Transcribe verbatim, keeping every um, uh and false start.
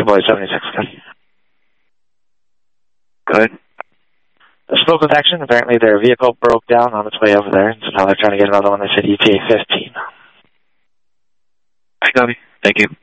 Boy seventy-six. Good. The smoke detection, apparently their vehicle broke down on its way over there, so now they're trying to get another one. They said E T A fifteen. I got it. Thank you.